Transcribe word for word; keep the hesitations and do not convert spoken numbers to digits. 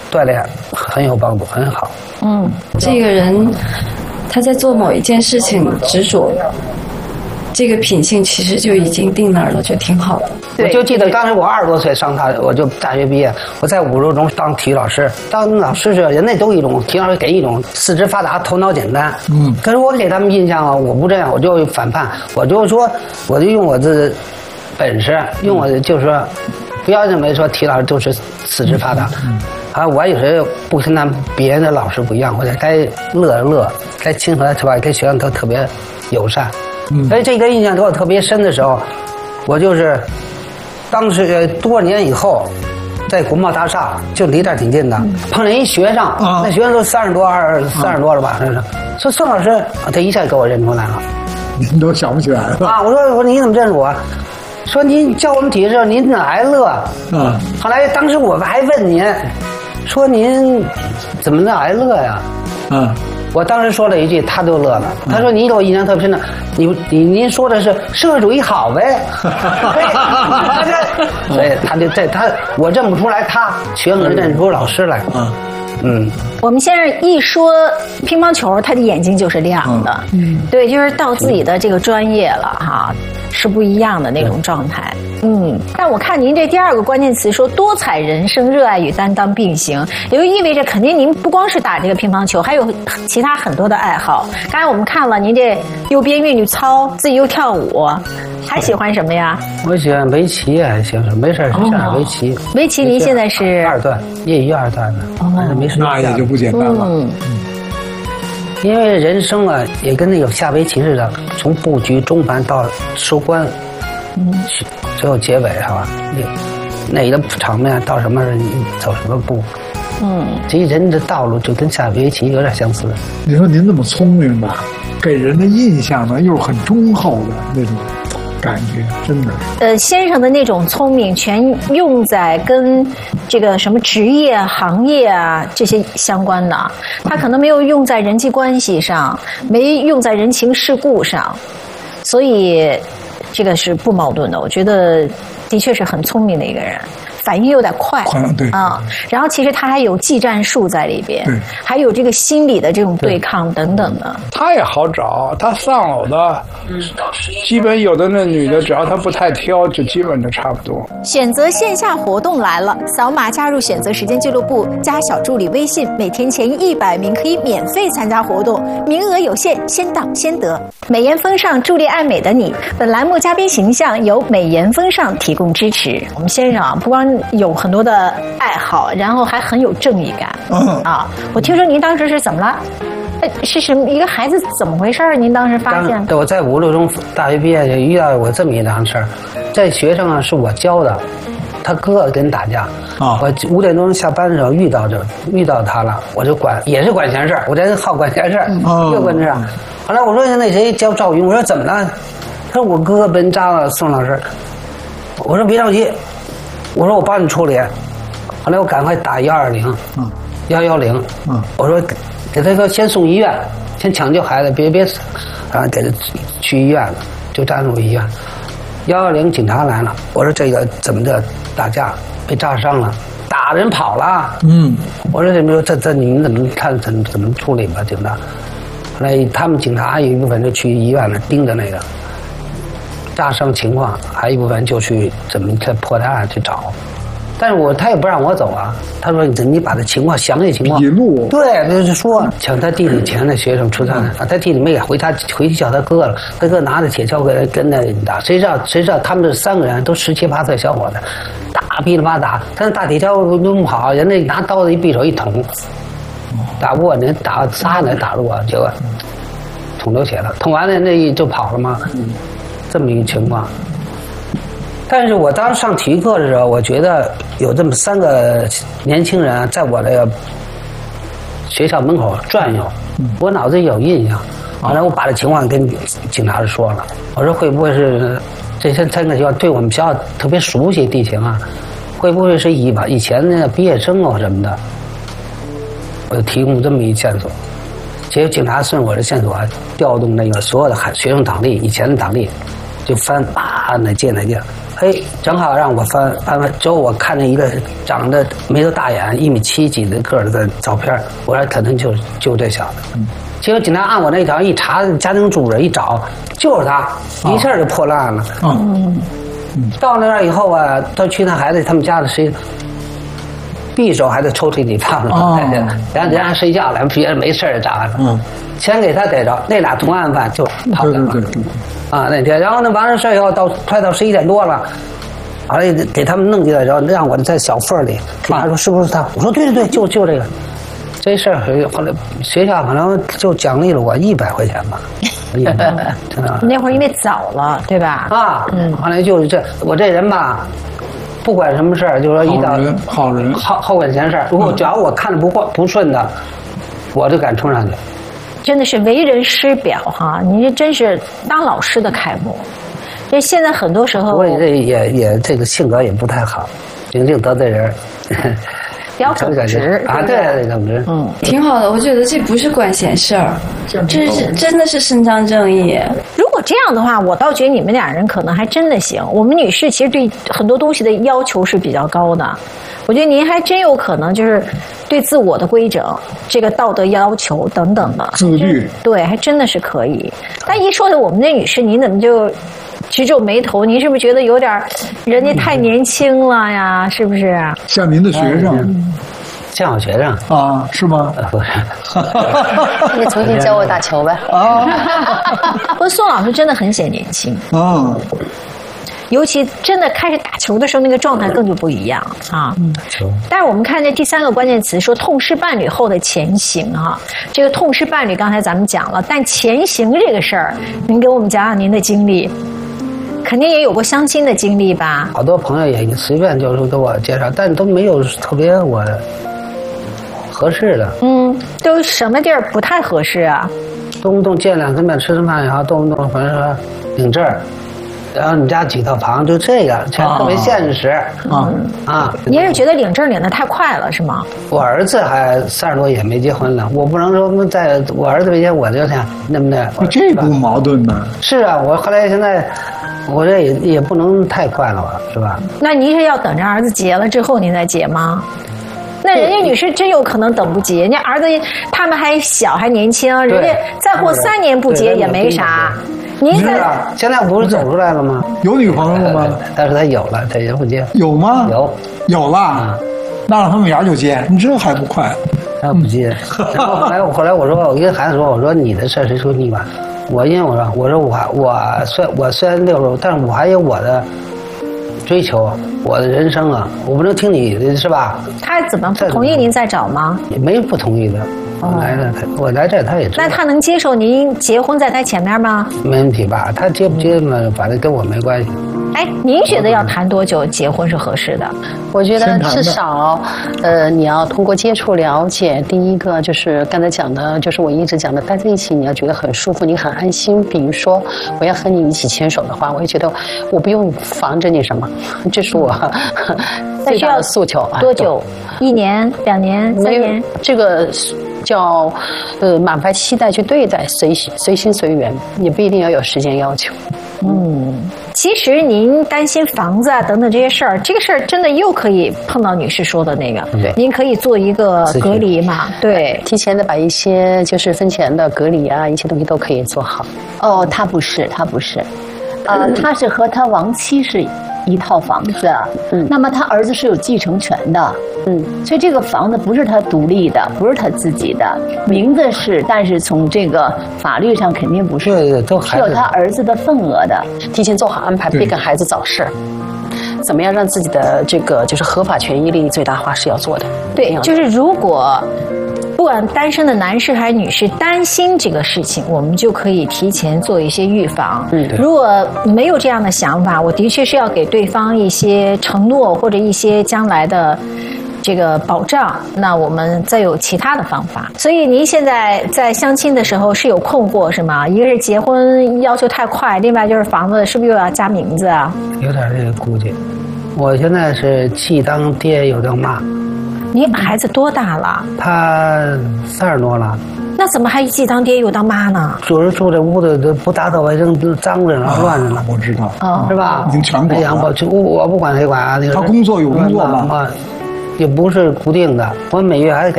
锻炼很有帮助，很好。 嗯，这个人他在做某一件事情执着，这个品性其实就已经定那儿了，就挺好的。 我就记得当时我二十多岁上大，我就大学毕业，我在五六中当体育老师。当老师是人家都一种，体育老师给一种四肢发达、头脑简单。嗯。可是我给他们印象啊，我不这样，我就反叛，我就说，我就用我的本事，用我的就是说，不要认为说体育老师都是四肢发达。嗯。啊，我有时候不跟他们别人的老师不一样，我该乐乐，该亲和是吧？跟学生都特别友善。嗯。所以这个印象给我特别深的时候，我就是。当时多少年以后，在国贸大厦就离这儿挺近的，碰见一学生，啊、那学生都三十多、二三十多了吧？那是说宋老师，他一下给我认出来了。 您都想不起来了啊！我说我说你怎么认识我？说您教我们体育的时候，您哪来乐？嗯。后来当时我还问您，说您怎么哪来乐呀？嗯。我当时说了一句，他就乐了。他说：“你给我印象特别深的，你你您说的是社会主义好呗？”所以他就在他我认不出来他，学生认出老师来。嗯嗯。 我们先生一说乒乓球，他的眼睛就是亮的。嗯，对，就是到自己的这个专业了哈，是不一样的那种状态。嗯，但我看您这第二个关键词说多彩人生，热爱与担当并行，也就意味着肯定您不光是打这个乒乓球，还有其他很多的爱好。刚才我们看了您这又编韵律操，自己又跳舞，还喜欢什么呀？ 我喜欢围棋，还行，没事就下围棋。 围棋您现在是二段，业余二段的，但是没时间。 那也就不简单了。嗯。 因为人生啊，也跟那个下围棋似的，从布局、中盘到收官，嗯，最后结尾是吧？哪哪个场面到什么你走什么步，嗯，这人的道路就跟下围棋有点相似。 你说您这么聪明吧，给人的印象呢又是很忠厚的那种感觉，真的。 呃，先生的那种聪明，全用在跟这个什么职业、行业啊这些相关的，他可能没有用在人际关系上，没用在人情世故上，所以这个是不矛盾的。我觉得的确是很聪明的一个人。反应有点快， 快对啊，然后其实他还有技战术在里边， 对， 还有这个心理的这种对抗等等的。 他也好找，他上楼的，嗯，基本有的那女的，只要她不太挑，就基本就差不多。 选择线下活动来了，扫码加入选择时间俱乐部，加小助理微信，每天前一百名可以免费参加活动，名额有限，先到先得。美颜风尚，助力爱美的你。本栏目嘉宾形象由美颜风尚提供支持。我们先生啊，不光有很多的爱好，然后还很有正义感。嗯啊，我听说您当时是怎么了？是什么一个孩子怎么回事？您当时发现？ 我在五六中大学毕业就遇到过这么一档事儿，这学生啊是我教的，他哥跟打架。啊！我五点钟下班的时候遇到这遇到他了，我就管，也是管闲事儿，我这人好管闲事儿，嗯、又管这样。后来我说那谁叫赵云，我说怎么了？他说我哥哥被人扎了，宋老师。我说别着急，我说我帮你处理。后来我赶快打幺二零，嗯，幺幺零，嗯，我说给他说先送医院，先抢救孩子，别别死，然后给他去医院了，就站入医院。幺幺零警察来了，我说这个怎么的打架被扎伤了，打人跑了，嗯，我说这这这这你们怎么看怎么怎么处理吧，警察。后来他们警察有一部分就去医院了，盯着那个扎伤情况，还有一部分就去怎么在破案去找。但是我他也不让我走啊，他说你你把这情况详细情况笔录， 对，就是说抢他弟弟钱的学生出战啊，他弟弟没给回他回去叫他哥了，他哥拿着铁锹给他跟那打，谁知道谁知道他们这三个人都十七八岁小伙子，打噼里啪打，但是大铁锹弄不好，人家拿刀子一匕首一捅，打不过人打仨人打不过，结果捅流血了，捅完了那就跑了嘛，这么一个情况。但是我当时上体育课的时候，我觉得有这么三个年轻人在我的学校门口转悠，我脑子里有印象。后来我把这情况跟警察说了，我说会不会是这些三个学校对我们学校特别熟悉地形啊？会不会是以以前那个毕业生哦什么的？我就提供这么一线索。结果警察顺我的线索，调动那个所有的学生党历以前的党历，就翻啊哪届哪届。 哎，正好让我翻翻完之后，我看见一个长得眉头大眼、一米七几的个儿的照片，我说可能就就这小子。嗯，结果警察按我那条一查，家庭主人一找，就是他，一下就破了案了。嗯。到那儿以后啊，他去那孩子他们家的谁，匕首还在抽屉里放着，哦、然后人家睡觉了，别人没事儿咋了？嗯，先给他逮着，那俩同案犯就跑了。对对对。啊，那天，然后呢，完了事以后到快到十一点多了，完了给他们弄进来，然后让我在小缝里看，他说是不是他？我说对对对，就就这个。这事儿后来学校可能就奖励了我一百块钱吧。 那会儿因为早了，对吧？ 啊，嗯，后来就是这我这人吧，不管什么事儿，就说一到好人好好管闲事儿，如果只要我看着不过不顺的，我就敢冲上去。 真的是为人师表哈，您这真是当老师的楷模。因为现在很多时候， 我这也也这个性格也不太好，顶顶得罪人。 比较耿直啊，对对，耿直， 嗯，挺好的。我觉得这不是管闲事儿，这是真的是伸张正义。 如果这样的话，我倒觉得你们俩人可能还真的行。我们女士其实对很多东西的要求是比较高的，我觉得您还真有可能就是对自我的规整、这个道德要求等等的自律， 对，还真的是可以。但一说的我们这女士，您怎么就直皱眉头？您是不是觉得有点人家太年轻了呀？是不是？ 像您的学生。 像我学生啊，是吗？ 不是， 你重新教我打球呗。 啊， 不过宋老师真的很显年轻啊， 尤其真的开始打球的时候，那个状态更就不一样啊。嗯，但是我们看这第三个关键词说痛失伴侣后的前行啊，这个痛失伴侣刚才咱们讲了，但前行这个事儿，您给我们讲讲您的经历。肯定也有过相亲的经历吧？ 好多朋友也随便就是给我介绍，但都没有特别我合适的。 嗯，都什么地儿不太合适啊？ 动不动见两次面吃吃饭，然后动不动反正说领证，然后你家几套房，就这个，全特别现实。啊啊！ 您是觉得领证领得太快了是吗？ 我儿子还三十多也没结婚呢，我不能说在我儿子面前我就想那么的。 这不矛盾呢？ 是啊，我后来现在。我这也也不能太快了吧，是吧？ 那您是要等着儿子结了之后您再结吗？那人家女士真有可能等不及，人家儿子他们还小还年轻，人家再过三年不结也没啥。您在现在不是走出来了吗？ 有女朋友了吗？ 但是他有了，他也不结。 有吗？ 有， 有了。那让他们俩就结，你这还不快？ 他不结。然后后来我后来我说我跟孩子说，我说你的事谁说你管？我因为我说我说我我虽我虽然六十，但是我还有我的追求，我的人生啊，我不能听你的是吧？ 他怎么不同意您再找吗？ 也没不同意的。我来了，他我来这他也知道。 那他能接受您结婚在他前面吗？ 没问题吧？他接不接嘛，反正跟我没关系。 哎，您觉得要谈多久结婚是合适的？ 我觉得至少，呃，你要通过接触了解。第一个就是刚才讲的，就是我一直讲的，待在一起你要觉得很舒服，你很安心。比如说，我要和你一起牵手的话，我也觉得我不用防着你什么，这是我最大的诉求。 多久？一年、两年、三年？ 这个叫呃满怀期待去对待，随随心随缘，也不一定要有时间要求。 嗯，其实您担心房子啊等等这些事儿，这个事儿真的又可以碰到女士说的那个，您可以做一个隔离嘛，对， 提前的把一些就是婚前的隔离啊，一些东西都可以做好。 哦，他不是，他不是，呃，他是和他亡妻是一套房子，嗯，那么他儿子是有继承权的，嗯，所以这个房子不是他独立的，不是他自己的，名字是，但是从这个法律上肯定不是， 对对，都是有他儿子的份额的， 提前做好安排，别跟孩子找事儿。怎么样让自己的这个就是合法权益利益最大化是要做的。 对，就是如果不管单身的男士还是女士担心这个事情，我们就可以提前做一些预防。嗯，如果没有这样的想法，我的确是要给对方一些承诺或者一些将来的这个保障，那我们再有其他的方法。所以您现在在相亲的时候是有困惑是吗？一个是结婚要求太快，另外就是房子是不是又要加名字啊？ 有点这个估计。我现在是既当爹又当妈， 你孩子多大了？ 他三十多了。 那怎么还既当爹又当妈呢？ 就是住这屋子都不打扫卫生，都脏着呢，乱着呢。 我知道， 哦， 是吧？ 已经全管了。 我我不管谁管啊。 他工作有工作吗？ 也不是固定的，我每月还得给。